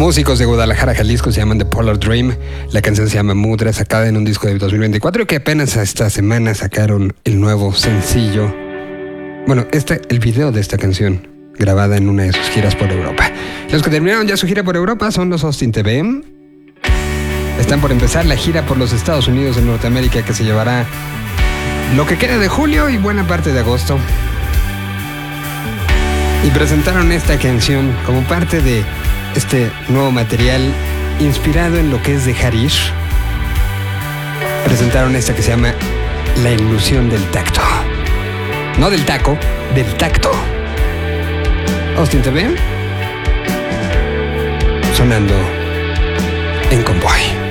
músicos de Guadalajara, Jalisco, se llaman The Polar Dream. La canción se llama Mudra, sacada en un disco de 2024 y que apenas esta semana sacaron el nuevo sencillo. Bueno, el video de esta canción, grabada en una de sus giras por Europa. Los que terminaron ya su gira por Europa son los Austin TV. Están por empezar la gira por los Estados Unidos de Norteamérica, que se llevará lo que queda de julio y buena parte de agosto. Y presentaron esta canción como parte de este nuevo material inspirado en lo que es de Harish. Presentaron esta que se llama La ilusión del tacto. No del taco, del tacto. Austin TV sonando en Convoy.